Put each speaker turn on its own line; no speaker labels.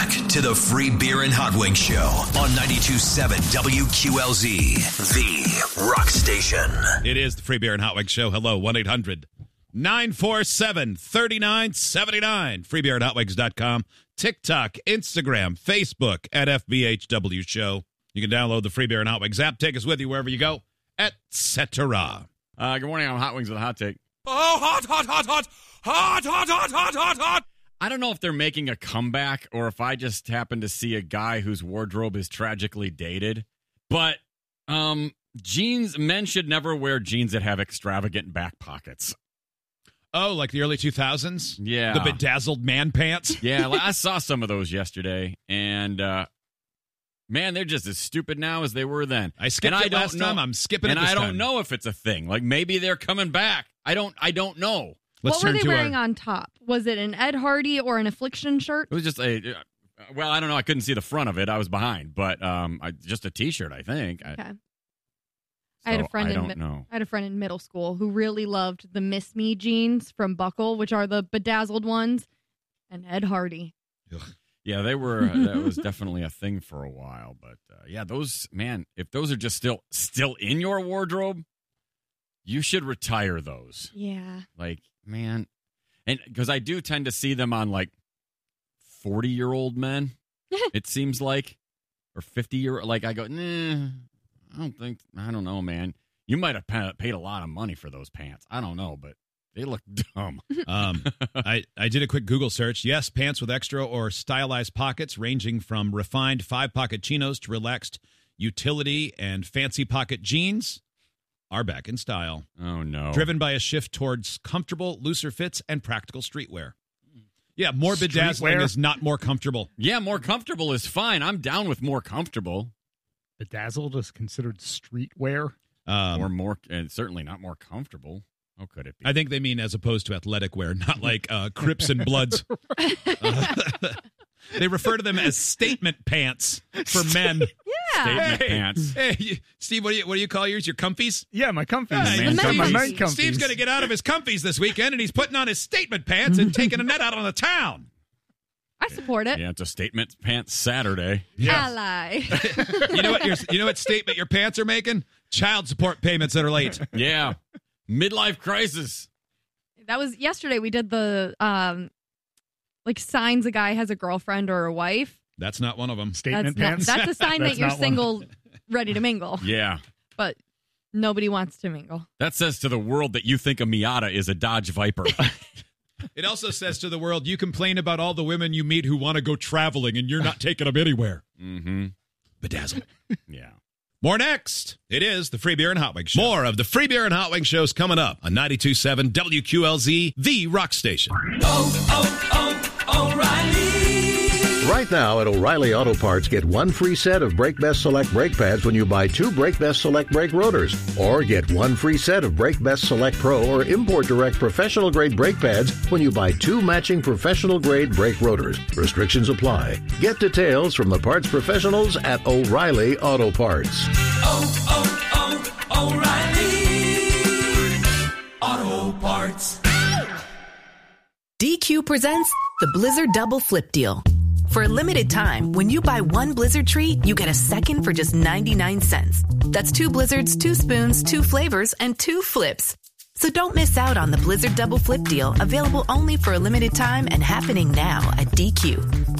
back to the Free Beer and Hot Wings Show on 92.7 WQLZ, the rock station.
It is the Free Beer and Hot Wings Show. Hello, 1-800-947-3979. FreeBeerandHotWings.com. TikTok, Instagram, Facebook at FBHW Show. You can download the Free Beer and Hot Wings app. Take us with you wherever you go, etc.
Good morning. I'm Hot Wings with a hot take.
Oh, hot, hot, hot, hot, hot, hot, hot, hot, hot, hot.
I don't know if they're making a comeback or if I just happen to see a guy whose wardrobe is tragically dated. But jeans, men should never wear jeans that have extravagant back pockets.
Oh, like the early 2000s?
Yeah.
The bedazzled man pants?
Yeah, I saw some of those yesterday, and man, they're just as stupid now as they were then.
I skipped it last time. I'm skipping it this time.
And I don't know if it's a thing. Like, maybe they're coming back. I don't know.
What were they wearing on top? Was it an Ed Hardy or an Affliction shirt?
It was just I don't know. I couldn't see the front of it. I was behind, but just a T-shirt, I think.
Okay. I had a friend in middle school who really loved the Miss Me jeans from Buckle, which are the bedazzled ones, and Ed Hardy.
Yeah, they were. That was definitely a thing for a while. But yeah, those, man, if those are just still in your wardrobe, you should retire those.
Yeah.
Like, man, and because I do tend to see them on like 40-year-old men, it seems like, or 50-year. Like, I go, nah. I don't know, man. You might have paid a lot of money for those pants. I don't know, but they look dumb.
I did a quick Google search. Yes, pants with extra or stylized pockets ranging from refined 5-pocket chinos to relaxed utility and fancy pocket jeans are back in style.
Oh, no.
Driven by a shift towards comfortable, looser fits and practical streetwear. Yeah, more bedazzling is not more comfortable.
Yeah, more comfortable is fine. I'm down with more comfortable.
Bedazzled is considered streetwear?
Or more, and certainly not more comfortable. How could it be?
I think they mean as opposed to athletic wear, not like Crips and Bloods. They refer to them as statement pants for men.
Yeah.
Statement pants.
Hey, Steve, what do you call yours? Your comfies?
Yeah, my comfies.
Yeah,
my night comfies.
Steve's going to get out of his comfies this weekend, and he's putting on his statement pants and taking a net out on the town.
I support it.
Yeah, it's a statement pants Saturday.
Yes.
Ally.
You know what statement your pants are making? Child support payments that are late.
Yeah. Midlife crisis.
That was yesterday. We did the like signs a guy has a girlfriend or a wife.
That's not one of them.
Statement pants.
That's a sign that you're single, ready to mingle.
Yeah.
But nobody wants to mingle.
That says to the world that you think a Miata is a Dodge Viper.
It also says to the world, you complain about all the women you meet who want to go traveling, and you're not taking them anywhere.
Mm-hmm.
Bedazzled.
Yeah.
More next. It is the Free Beer and Hot Wings Show. More of the Free Beer and Hot Wings Shows coming up on 92.7 WQLZ, the rock station.
O'Reilly.
Right now at O'Reilly Auto Parts, get one free set of Brake Best Select brake pads when you buy 2 Brake Best Select brake rotors. Or get one free set of Brake Best Select Pro or Import Direct professional grade brake pads when you buy 2 matching professional grade brake rotors. Restrictions apply. Get details from the parts professionals at O'Reilly Auto Parts.
O'Reilly Auto Parts.
DQ presents the Blizzard Double Flip Deal. For a limited time, when you buy one Blizzard treat, you get a second for just 99 cents. That's 2 Blizzards, 2 spoons, 2 flavors, and 2 flips. So don't miss out on the Blizzard Double Flip Deal, available only for a limited time and happening now at DQ.